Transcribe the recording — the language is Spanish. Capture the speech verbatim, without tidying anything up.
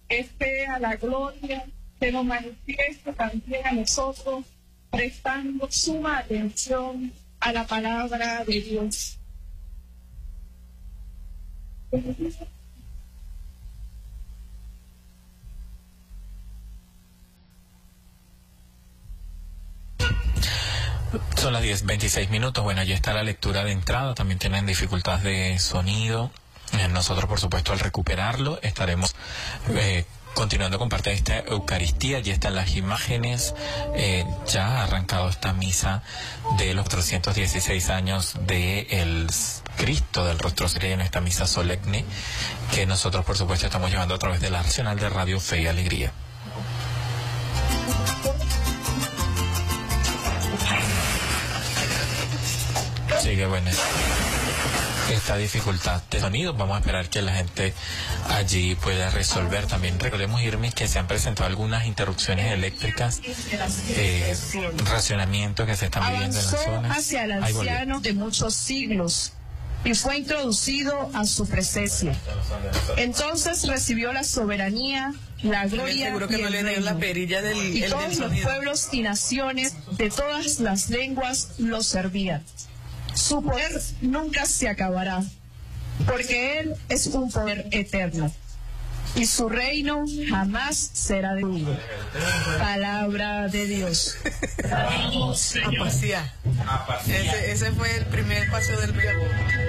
esté a la gloria, se nos manifieste también a nosotros, prestando suma atención a la palabra de Dios. Son las diez veintiséis minutos. Bueno, allí está la lectura de entrada. También tienen dificultad de sonido. Eh, nosotros, por supuesto, al recuperarlo, estaremos eh, continuando con parte de esta Eucaristía. Allí están las imágenes. Eh, ya ha arrancado esta misa de los trescientos dieciséis años de el Cristo del Rostro Sereno, esta misa solemne que nosotros, por supuesto, estamos llevando a través de la Nacional de Radio Fe y Alegría. Sigue bueno esta dificultad de sonido. Vamos a esperar que la gente allí pueda resolver. También recordemos, Irmi, que se han presentado algunas interrupciones eléctricas, eh, racionamientos que se están viviendo en la zona. Hacia el anciano de muchos siglos y fue introducido a su presencia. Entonces recibió la soberanía, la gloria seguro que y no el le dio reino. la perilla del, Y el todos del los sonido. pueblos y naciones de todas las lenguas lo servían. Su poder nunca se acabará, porque Él es un poder eterno, y su reino jamás será destruido. Palabra de Dios. Apacía. Ese, ese fue el primer paso del